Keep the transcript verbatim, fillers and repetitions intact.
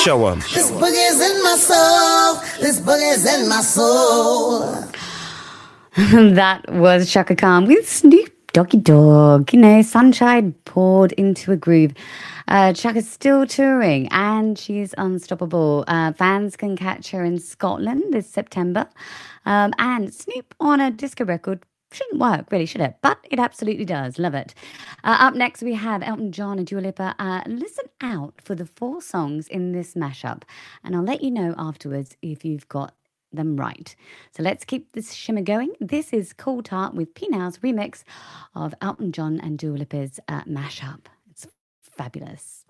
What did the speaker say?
show 'em. This boogie's in my soul. This boogie's in my soul. That was Chaka Khan with Snoop Doggy Dogg. You know, sunshine poured into a groove. Uh, Chaka's still touring and she's unstoppable. Uh, fans can catch her in Scotland this September. Um, and Snoop on a disco record shouldn't work, really, should it? But it absolutely does. Love it. Uh, up next, we have Elton John and Dua Lipa. Uh, listen out for the four songs in this mashup. And I'll let you know afterwards if you've got them right. So let's keep this shimmer going. This is Cold Heart with P Now's remix of Elton John and Dua Lipa's uh, mashup. It's fabulous.